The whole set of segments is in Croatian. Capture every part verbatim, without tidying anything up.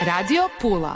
Radio Pula.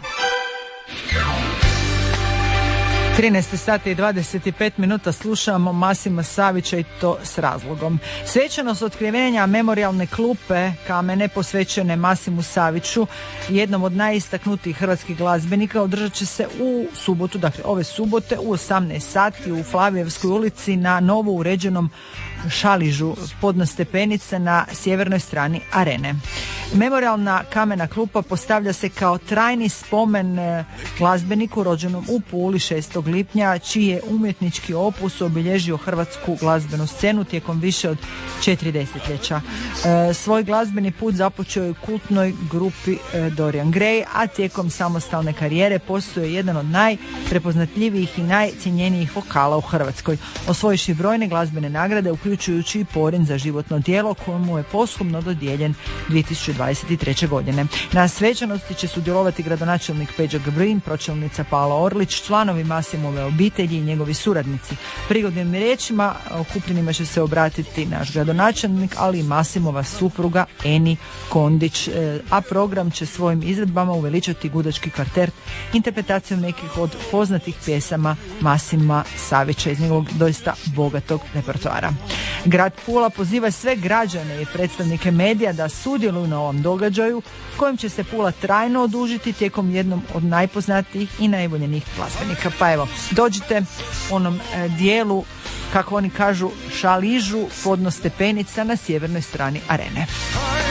trinaest sati i dvadeset pet minuta slušamo Masima Savića i to s razlogom. Svečanost otkrivenja memorijalne klupe kamene posvećene Masimu Saviću, jednom od najistaknutijih hrvatskih glazbenika, održat će se u subotu, dakle ove subote u osamnaest sati u Flavijevskoj ulici na novo uređenom šaližu podno stepenice na sjevernoj strani arene. Memorijalna kamena klupa postavlja se kao trajni spomen glazbeniku rođenom u Puli šestog lipnja, čiji je umjetnički opus obilježio hrvatsku glazbenu scenu tijekom više od četiri desetljeća. E, svoj glazbeni put započeo je u kultnoj grupi e, Dorian Gray, a tijekom samostalne karijere postoje jedan od najprepoznatljivijih i najcijenjenijih vokala u Hrvatskoj, osvojivši brojne glazbene nagrade, uključujući i Porin za životno djelo kojemu je posthumno dodijeljen dvije tisuće dvadeset treće. godine. Na svečanosti će sudjelovati gradonačelnik Peđa Grbin, pročelnica Paola Orlić, članovi Masimove obitelji i njegovi suradnici. Prigodnim riječima okupljenima će se obratiti naš gradonačelnik, ali i Masimova supruga Eni Kondić, a program će svojim izvedbama uveličati gudački kvartet interpretacijom nekih od poznatih pjesama Masima Savića iz njegovog doista bogatog repertoara. Grad Pula poziva sve građane i predstavnike medija da sudjeluju na ovom događaju kojim će se Pula trajno odužiti tijekom jednom od najpoznatijih i najvoljenijih glazbenika. Pa evo, dođite onom e, dijelu, kako oni kažu, šaližu podno stepenica na sjevernoj strani arene.